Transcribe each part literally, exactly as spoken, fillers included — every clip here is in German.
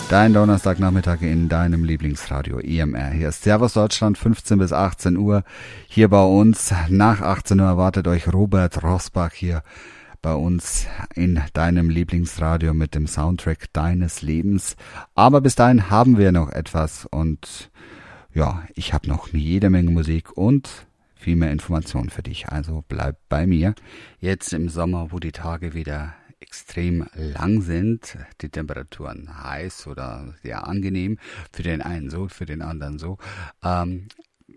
Dein Donnerstagnachmittag in deinem Lieblingsradio E M R. Hier ist Servus Deutschland, fünfzehn bis achtzehn Uhr. Hier bei uns nach achtzehn Uhr erwartet euch Robert Rosbach hier bei uns in deinem Lieblingsradio mit dem Soundtrack deines Lebens. Aber bis dahin haben wir noch etwas und ja, ich habe noch jede Menge Musik und viel mehr Informationen für dich. Also bleib bei mir. Jetzt im Sommer, wo die Tage wieder extrem lang sind, die Temperaturen heiß oder sehr angenehm, für den einen so, für den anderen so, ähm,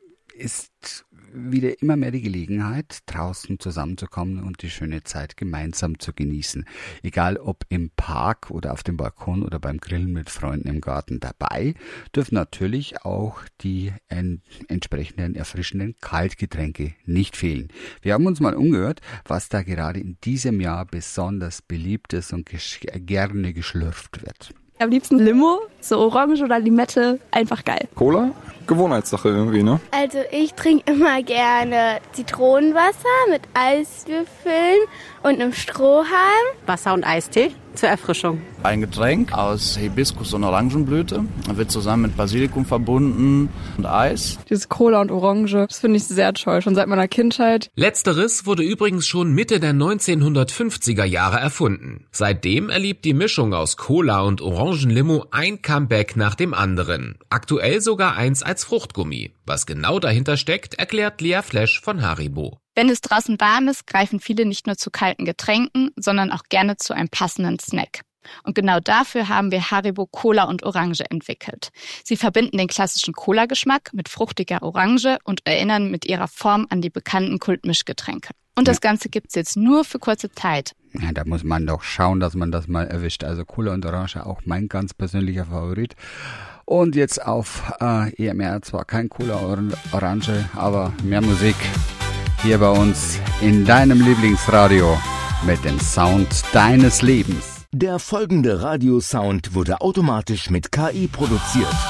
ist wieder immer mehr die Gelegenheit, draußen zusammenzukommen und die schöne Zeit gemeinsam zu genießen. Egal ob im Park oder auf dem Balkon oder beim Grillen mit Freunden im Garten. Dabei dürfen natürlich auch die en- entsprechenden erfrischenden Kaltgetränke nicht fehlen. Wir haben uns mal umgehört, was da gerade in diesem Jahr besonders beliebt ist und gesch- gerne geschlürft wird. Am liebsten Limo, so Orange oder Limette, einfach geil. Cola? Gewohnheitssache irgendwie, ne? Also ich trinke immer gerne Zitronenwasser mit Eiswürfeln und einem Strohhalm. Wasser und Eistee zur Erfrischung. Ein Getränk aus Hibiskus und Orangenblüte. Wird zusammen mit Basilikum verbunden und Eis. Dieses Cola und Orange, das finde ich sehr toll, schon seit meiner Kindheit. Letzteres wurde übrigens schon Mitte der neunzehnhundertfünfziger Jahre erfunden. Seitdem erlebt die Mischung aus Cola und Orangenlimo ein Comeback nach dem anderen. Aktuell sogar eins als Fruchtgummi. Was genau dahinter steckt, erklärt Lea Flesch von Haribo. Wenn es draußen warm ist, greifen viele nicht nur zu kalten Getränken, sondern auch gerne zu einem passenden Snack. Und genau dafür haben wir Haribo Cola und Orange entwickelt. Sie verbinden den klassischen Cola-Geschmack mit fruchtiger Orange und erinnern mit ihrer Form an die bekannten Kultmischgetränke. Und das Ganze gibt's jetzt nur für kurze Zeit. Ja, da muss man doch schauen, dass man das mal erwischt. Also Cola und Orange auch mein ganz persönlicher Favorit. Und jetzt auf äh, E M R zwar kein Cola und Orange, aber mehr Musik hier bei uns in deinem Lieblingsradio mit dem Sound deines Lebens. Der folgende Radiosound wurde automatisch mit K I produziert.